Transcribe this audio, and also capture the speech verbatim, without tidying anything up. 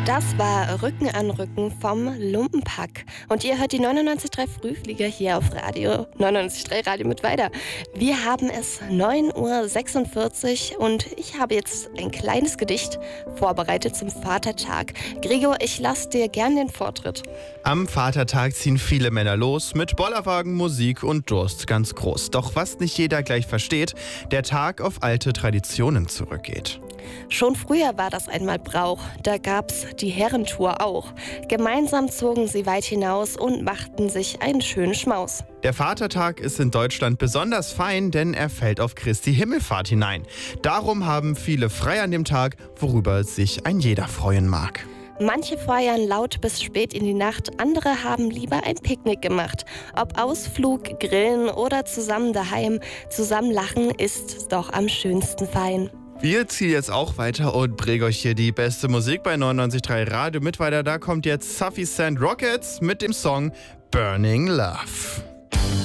Das war Rücken an Rücken vom Lumpenpack. Und ihr hört die neunundneunzig Komma drei Frühflieger hier auf Radio neunundneunzig Komma drei Radio mit weiter. Wir haben es neun Uhr sechsundvierzig und ich habe jetzt ein kleines Gedicht vorbereitet zum Vatertag. Gregor, ich lasse dir gern den Vortritt. Am Vatertag ziehen viele Männer los mit Bollerwagen, Musik und Durst ganz groß. Doch was nicht jeder gleich versteht, der Tag auf alte Traditionen zurückgeht. Schon früher war das einmal Brauch, da gab's die Herrentour auch. Gemeinsam zogen sie weit hinaus und machten sich einen schönen Schmaus. Der Vatertag ist in Deutschland besonders fein, denn er fällt auf Christi Himmelfahrt hinein. Darum haben viele frei an dem Tag, worüber sich ein jeder freuen mag. Manche feiern laut bis spät in die Nacht, andere haben lieber ein Picknick gemacht. Ob Ausflug, Grillen oder zusammen daheim, zusammen lachen ist doch am schönsten fein. Wir ziehen jetzt auch weiter und bringen euch hier die beste Musik bei neunundneunzig Komma drei Radio mit weiter. Da kommt jetzt Sufficient Rockets mit dem Song Burning Love.